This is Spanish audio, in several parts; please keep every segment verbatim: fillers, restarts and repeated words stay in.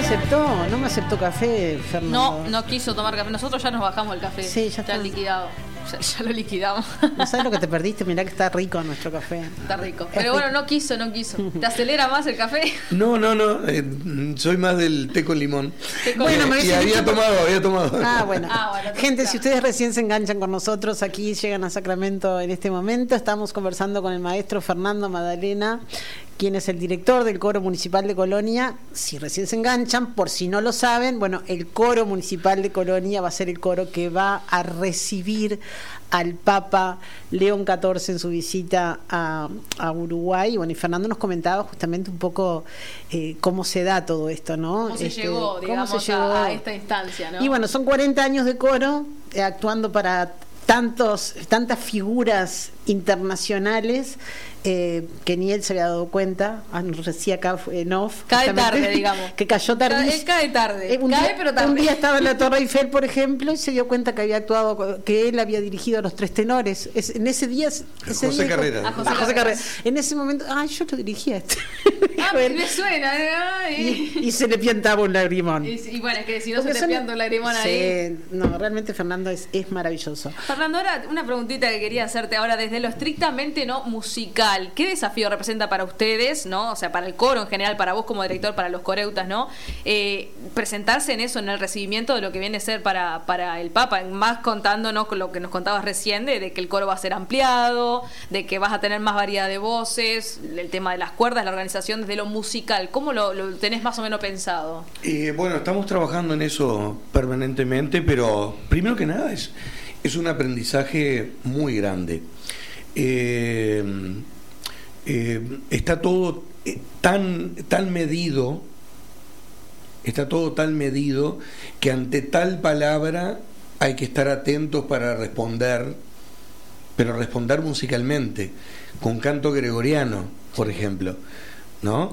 aceptó, no me aceptó café, Fernando. No, no quiso tomar café. Nosotros ya nos bajamos el café. Sí, ya está. Ya liquidado. Ya, ya lo liquidamos. ¿No sabes lo que te perdiste? Mirá que está rico nuestro café. Está rico. Pero bueno, no quiso, no quiso. ¿Te acelera más el café? No, no, no. Eh, soy más del té con limón. Té con Bueno, Eh, me y había dicho- tomado, había tomado. Ah, bueno. Ah, bueno, Gente, claro. si ustedes recién se enganchan con nosotros, aquí llegan a Sacramento en este momento. Estamos conversando con el maestro Fernando Madalena, quien es el director del Coro Municipal de Colonia. Si recién se enganchan, por si no lo saben, bueno, el Coro Municipal de Colonia va a ser el coro que va a recibir al Papa León catorce en su visita a, a Uruguay. Bueno, y Fernando nos comentaba justamente un poco eh, cómo se da todo esto, ¿no? ¿Cómo se Este, llegó, cómo digamos, se llegó. A, a esta instancia, ¿no? Y bueno, son cuarenta años de coro, eh, actuando para tantos, tantas figuras internacionales eh, que ni él se había dado cuenta. Ah, nos decía acá en off. Cae justamente, tarde, digamos. Que cayó Cae, tardísimo. cae tarde. Eh, un cae, día, pero tarde. Un día estaba en la Torre Eiffel, por ejemplo, y se dio cuenta que había actuado, que él había dirigido a los tres tenores. Es, en ese día. Ese José día dijo- Carreras. A José a José Carreras. Carreras. En ese momento, ay, yo lo dirigía. Este. Ah, Dijo él. me suena. ¿eh? Ay. y, y se le piantaba un lagrimón. Y, y bueno, es que si no Porque se te son- pianta un lagrimón Sí, ahí. no, realmente Fernando es, es maravilloso. Fernando, ahora una preguntita que quería hacerte ahora desde lo estrictamente no musical. ¿Qué desafío representa para ustedes, no? O sea, para el coro en general, para vos como director, para los coreutas, ¿no? Eh, presentarse en eso, en el recibimiento de lo que viene a ser para, para el Papa, más contándonos con lo que nos contabas recién, de, de que el coro va a ser ampliado, de que vas a tener más variedad de voces, el tema de las cuerdas, la organización desde lo musical. ¿Cómo lo, lo tenés más o menos pensado? Eh, bueno, estamos trabajando en eso permanentemente, pero primero que nada es, es un aprendizaje muy grande. Eh, eh, está todo eh, tan, tan medido, está todo tan medido que ante tal palabra hay que estar atentos para responder, pero responder musicalmente, con canto gregoriano, por ejemplo, ¿no?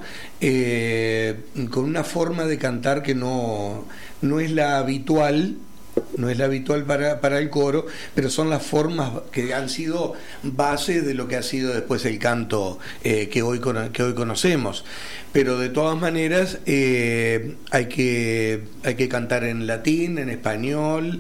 Eh, con una forma de cantar que no, no es la habitual, no es la habitual para, para el coro, pero son las formas que han sido base de lo que ha sido después el canto eh, que, hoy, que hoy conocemos. Pero de todas maneras eh, hay, que, hay que cantar en latín, en español,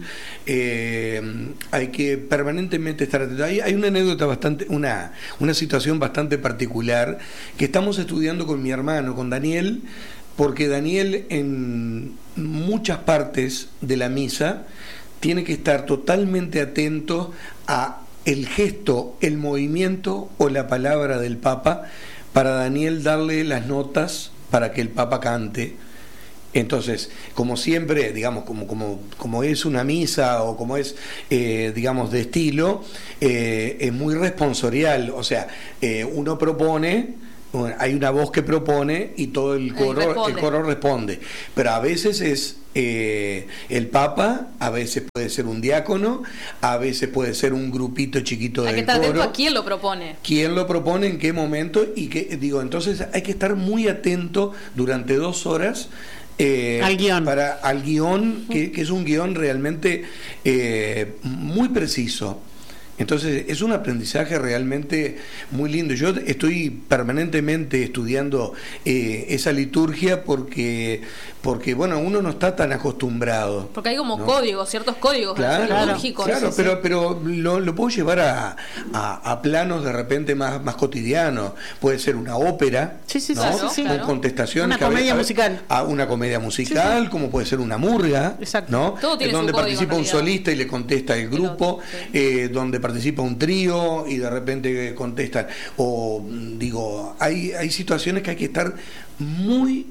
eh, hay que permanentemente estar atento. Hay, hay una anécdota bastante, una, una situación bastante particular que estamos estudiando con mi hermano, con Daniel, porque Daniel en muchas partes de la misa tiene que estar totalmente atento a el gesto, el movimiento o la palabra del Papa, para Daniel darle las notas para que el Papa cante. Entonces, como siempre, digamos, como, como, como es una misa o como es, eh, digamos, de estilo, eh, es muy responsorial. O sea, eh, uno propone, bueno, hay una voz que propone y todo el coro, el coro responde. Pero a veces es eh, el Papa, a veces puede ser un diácono, a veces puede ser un grupito chiquito Hay del que estar atento coro. a quién lo propone. ¿Quién lo propone, en qué momento? Y que, digo, entonces hay que estar muy atento durante dos horas eh, al guión. Para, al guión, que, que es un guión realmente eh, muy preciso. Entonces es un aprendizaje realmente muy lindo. Yo estoy permanentemente estudiando eh, esa liturgia porque, porque bueno, uno no está tan acostumbrado. Porque hay como ¿no? códigos, ciertos códigos Claro, litúrgicos. claro, Sí, pero, sí. pero lo, lo puedo llevar a, a, a planos de repente más, más cotidianos. Puede ser una ópera, Sí, sí, ¿no? sí, sí, sí. Con Claro. contestaciones. Una que a ve- comedia a ve- musical. a una comedia musical, Sí, sí. como puede ser una murga, Exacto. ¿no? Todo tiene En donde su código, participa en un realidad. solista y le contesta el grupo, otro, sí. eh, donde participa un trío y de repente contestan. O mm, digo, hay, hay situaciones que hay que estar muy,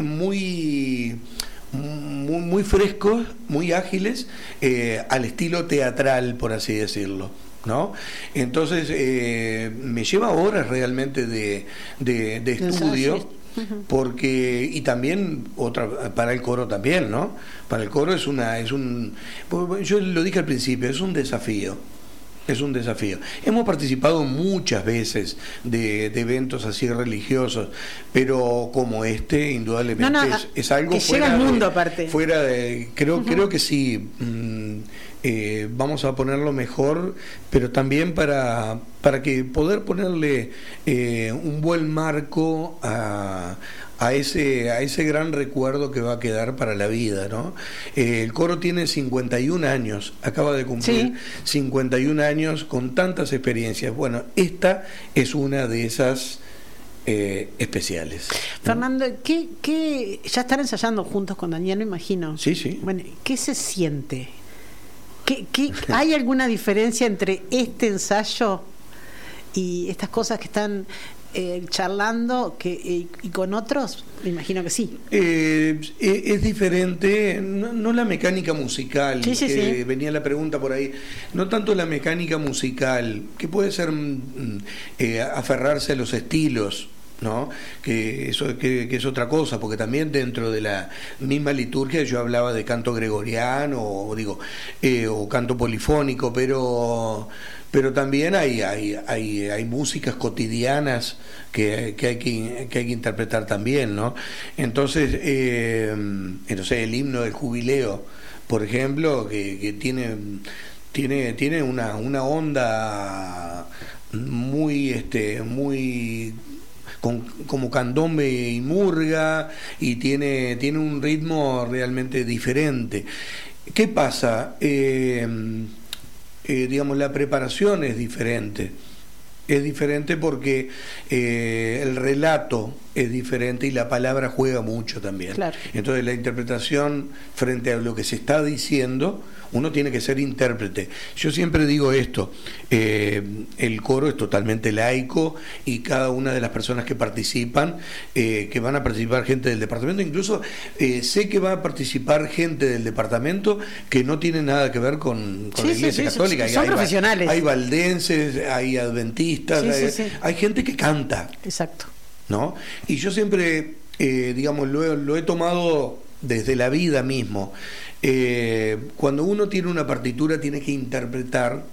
muy... Muy, muy frescos, muy ágiles, eh, al estilo teatral, por así decirlo, ¿no? Entonces eh, me lleva horas realmente de, de, de estudio, porque y también otra para el coro también, ¿no? Para el coro es una es un yo lo dije al principio, es un desafío. Es un desafío. Hemos participado muchas veces de, de eventos así religiosos, pero como este, indudablemente No, no, es, es algo que fuera llega al mundo de, aparte. fuera de, creo, uh-huh. creo que sí. Mmm, eh, vamos a ponerlo mejor, pero también para, para que poder ponerle eh, un buen marco a, a ese a ese gran recuerdo que va a quedar para la vida, ¿no? Eh, el coro tiene cincuenta y un años, acaba de cumplir Sí. cincuenta y un años con tantas experiencias. Bueno, esta es una de esas eh, especiales. Fernando, ¿qué, qué, ya están ensayando juntos con Daniel, me imagino? Sí, sí. Bueno, ¿qué se siente? ¿Qué, qué, ¿Hay alguna diferencia entre este ensayo y estas cosas que están eh, charlando que, eh, y con otros? Me imagino que sí. Eh, es diferente, no, no la mecánica musical, Sí, sí, eh, sí. venía la pregunta por ahí, no tanto la mecánica musical, que puede ser mm, eh, aferrarse a los estilos, ¿no? Que eso que, que es otra cosa, porque también dentro de la misma liturgia yo hablaba de canto gregoriano o digo eh, o canto polifónico, pero pero también hay hay hay, hay músicas cotidianas que, que hay que que hay que interpretar también, ¿no? Entonces eh, entonces el himno del jubileo, por ejemplo, que, que tiene tiene tiene una una onda muy este muy Con, como candombe y murga, y tiene, tiene un ritmo realmente diferente. ¿Qué pasa? Eh, eh, digamos, la preparación es diferente. Es diferente porque eh, el relato es diferente y la palabra juega mucho también. Claro. Entonces la interpretación frente a lo que se está diciendo, uno tiene que ser intérprete. Yo siempre digo esto, eh, el coro es totalmente laico y cada una de las personas que participan, eh, que van a participar gente del departamento, incluso eh, sé que va a participar gente del departamento que no tiene nada que ver con, con Sí, la sí, Iglesia sí, Católica. son hay, profesionales. Hay valdenses, hay adventistas, Sí, hay, sí, sí. hay gente que canta, Exacto. ¿no? Y yo siempre, eh, digamos, lo he, lo he tomado desde la vida mismo. Eh, cuando uno tiene una partitura tiene que interpretar,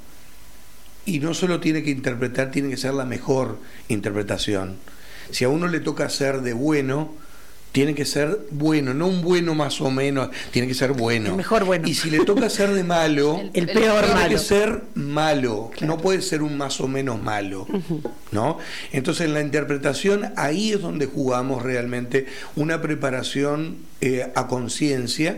y no solo tiene que interpretar, tiene que ser la mejor interpretación. Si a uno le toca ser de bueno, tiene que ser bueno, no un bueno más o menos, tiene que ser bueno. El mejor bueno. Y si le toca ser de malo, El peor tiene malo. que ser malo, Claro. no puede ser un más o menos malo, ¿no? Entonces en la interpretación ahí es donde jugamos realmente una preparación eh, a conciencia,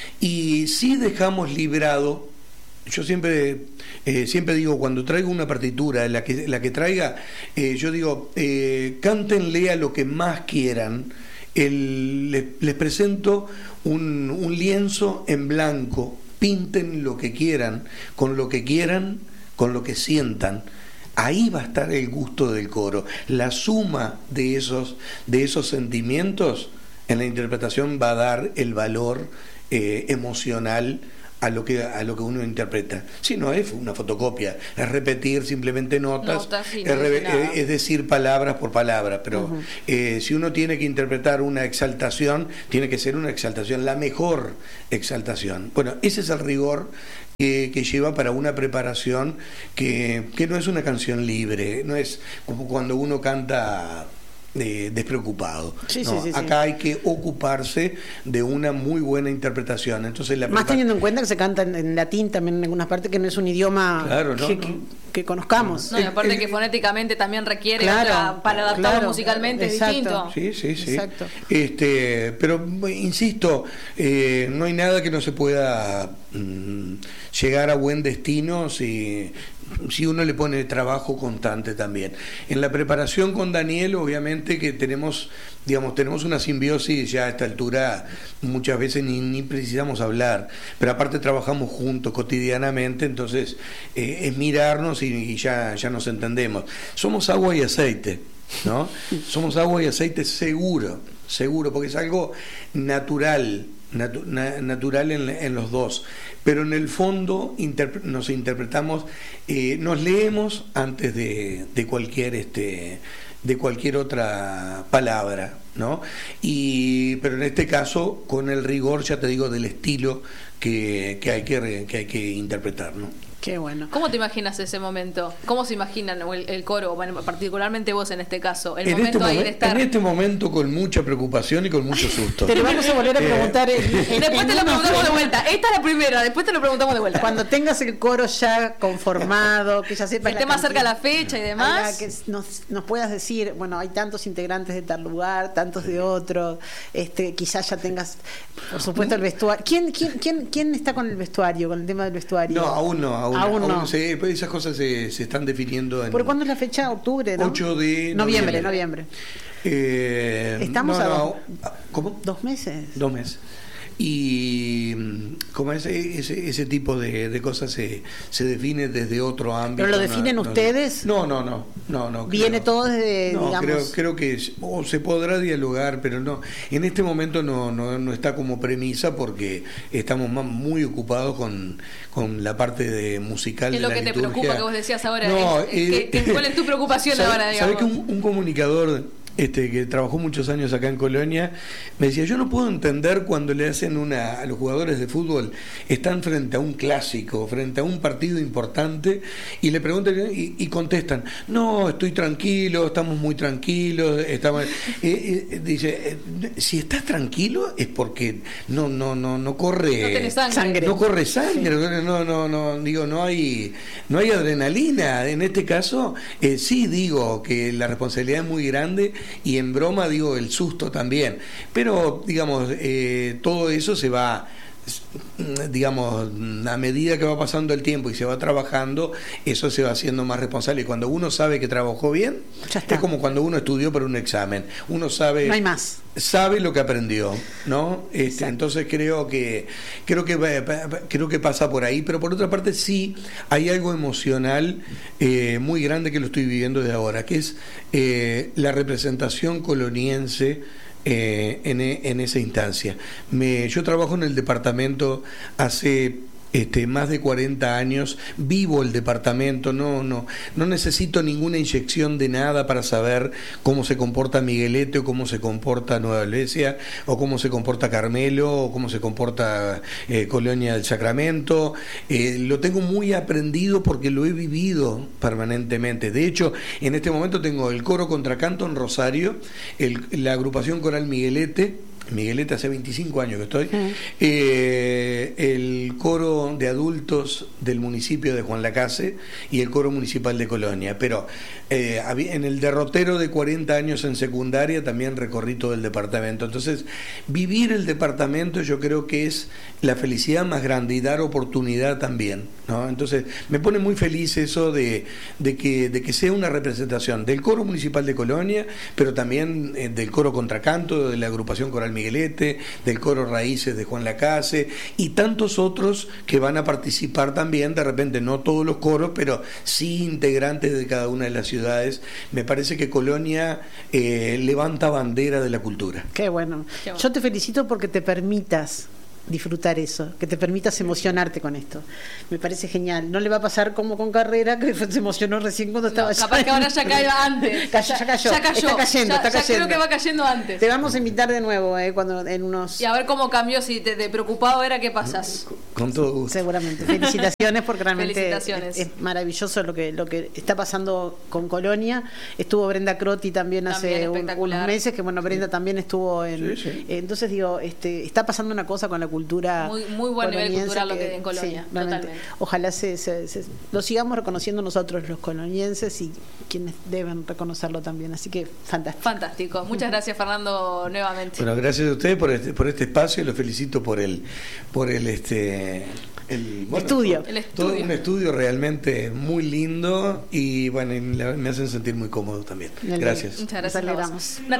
y sí dejamos librado. Yo siempre eh, siempre digo, cuando traigo una partitura, la que, la que traiga, eh, yo digo, eh, cántenle a lo que más quieran. El, les, les presento un, un lienzo en blanco, pinten lo que quieran, con lo que quieran, con lo que sientan. Ahí va a estar el gusto del coro. La suma de esos, de esos sentimientos en la interpretación va a dar el valor eh, emocional a lo que a lo que uno interpreta. Si no es una fotocopia, es repetir simplemente notas, Notas, sí, es, no re- dice nada. es decir palabras por palabra, pero Ujú. eh, si uno tiene que interpretar una exaltación, tiene que ser una exaltación, la mejor exaltación. Bueno, ese es el rigor que, que lleva para una preparación que, que no es una canción libre, no es como cuando uno canta eh, despreocupado. Sí, No, sí, sí, sí. acá hay que ocuparse de una muy buena interpretación. Entonces la Más prepa- teniendo en cuenta que se canta en, en latín también en algunas partes, que no es un idioma Claro, no, que, no. que- que conozcamos. No, y aparte el- que fonéticamente también requiere Claro, otra- para adaptarlo claro, musicalmente exacto. es distinto. Sí, sí, sí. Exacto. Este, pero insisto, eh, no hay nada que no se pueda mm, llegar a buen destino si, si uno le pone trabajo constante también. En la preparación con Daniel, obviamente que tenemos, digamos, tenemos una simbiosis ya a esta altura, muchas veces ni, ni precisamos hablar, pero aparte trabajamos juntos cotidianamente, entonces eh, es mirarnos y, y ya, ya nos entendemos. Somos agua y aceite, ¿no? Somos agua y aceite seguro, seguro, porque es algo natural, natu- na- natural en, en los dos, pero en el fondo interpre- nos interpretamos, eh, nos leemos antes de, de cualquier este de cualquier otra palabra, ¿no? Y pero en este caso con el rigor, ya te digo, del estilo que, que hay que re- que hay que interpretar, ¿no? Qué bueno. ¿Cómo te imaginas ese momento? ¿Cómo se imaginan el, el coro, bueno, particularmente vos en este caso, el en momento este ahí momen- de estar? En este momento con mucha preocupación y con mucho susto. Te lo vamos a volver a preguntar. en- en- Después en te lo unos- preguntamos de vuelta. Esta es la primera, después te lo preguntamos de vuelta. Cuando tengas el coro ya conformado, que ya sepas Que esté la más cerca cantidad, la fecha y demás. ahí va, que nos, nos puedas decir, bueno, hay tantos integrantes de tal lugar, tantos de otro, este, quizás ya tengas, por supuesto, el vestuario. ¿Quién, quién, quién, quién está con el vestuario, con el tema del vestuario? No, aún no, aún, Aún aún no. se- pues esas cosas se, se están definiendo en ¿Por cuándo es la fecha? Octubre, ¿no? ocho de noviembre. noviembre. Noviembre. Eh, Estamos no, a no, dos- ¿Cómo? Dos meses. Dos meses. Y mm, como ese, ese, ese tipo de, de cosas se, se define desde otro ámbito. ¿Pero lo no- definen no- ustedes? No, no, no. no, no Viene creo. todo desde, No, digamos... creo, creo que es- o se podrá dialogar, pero no. En este momento no, no, no está como premisa porque estamos más, muy ocupados con, con la parte de musical Es de lo la que te liturgia. preocupa que vos decías ahora. No, es- es eh, que- que- ¿Cuál es tu preocupación ¿sabe- ahora, digamos? ¿Sabe que un, un comunicador este, que trabajó muchos años acá en Colonia me decía, yo no puedo entender cuando le hacen una a los jugadores de fútbol, están frente a un clásico, frente a un partido importante, y le preguntan y, y contestan, no, estoy tranquilo, estamos muy tranquilos, estamos... Eh, eh, dice, eh, si estás tranquilo es porque no, no, no, no corre... No tenés sangre. Sangre. No corre sangre, no, no, no, digo, no hay, no hay adrenalina. En este caso, eh, sí digo que la responsabilidad es muy grande y en broma digo el susto también. Pero, digamos, eh, todo eso se va, digamos, a medida que va pasando el tiempo y se va trabajando, eso se va haciendo más responsable. Y cuando uno sabe que trabajó bien, Ya está. es como cuando uno estudió para un examen. Uno sabe... No hay más. sabe lo que aprendió, ¿no? Este, entonces creo que creo que va- va- creo que pasa por ahí, pero por otra parte sí hay algo emocional eh, muy grande que lo estoy viviendo desde ahora, que es eh, la representación coloniense eh, en, e- en esa instancia. Me, yo trabajo en el departamento hace Este, más de cuarenta años, vivo el departamento, no, no, no necesito ninguna inyección de nada para saber cómo se comporta Miguelete o cómo se comporta Nueva Iglesia o cómo se comporta Carmelo o cómo se comporta eh, Colonia del Sacramento. Eh, lo tengo muy aprendido porque lo he vivido permanentemente. De hecho, en este momento tengo el coro contracanto en Rosario, el, la agrupación coral Miguelete. Miguelete hace veinticinco años que estoy, Mm. eh, el coro de adultos del municipio de Juan Lacase y el coro municipal de Colonia, pero eh, había- en el derrotero de cuarenta años en secundaria también recorrí todo el departamento. Entonces, vivir el departamento yo creo que es la felicidad más grande y dar oportunidad también, ¿no? Entonces, me pone muy feliz eso de, de, que, de que sea una representación del coro municipal de Colonia, pero también eh, del coro contracanto, de la agrupación coral Miguelete, del coro Raíces de Juan Lacase y tantos otros que van a participar también, de repente no todos los coros, pero sí integrantes de cada una de las ciudades. Me parece que Colonia eh, levanta bandera de la cultura. Qué bueno. Qué bueno. Yo te felicito porque te permitas disfrutar eso, que te permitas emocionarte con esto. Me parece genial. No le va a pasar como con Carrera, que se emocionó recién cuando estaba No, capaz que ahora ya cayó antes. Cayó, ya cayó. Ya cayó. Está cayendo, Ya- está ya cayendo. creo que va cayendo antes. Te vamos a invitar de nuevo, eh, cuando en unos... Y a ver cómo cambió, si te, te preocupado era qué pasas. Con todo gusto. Seguramente. Felicitaciones porque realmente Felicitaciones. Es, es maravilloso lo que lo que está pasando con Colonia. Estuvo Brenda Crotti también hace También un- espectacular. unos meses, que bueno, Brenda también estuvo en... Sí, sí. eh, entonces digo, este está pasando una cosa con la cultura Muy- muy buen nivel coloniense cultural lo que hay en Colonia, sí, realmente. totalmente. Ojalá se, se- se- lo sigamos reconociendo nosotros los colonienses y quienes deben reconocerlo también. Así que fantástico. Fantástico. Muchas gracias, Fernando, nuevamente. Bueno, gracias a ustedes por este, por este espacio, los felicito por el, por el este el Estudio. todo- El todo estudio. un estudio realmente muy lindo y bueno, y la- me hacen sentir muy cómodo también. Me alegra. Gracias. Muchas Nos gracias. a vos. alegramos. Una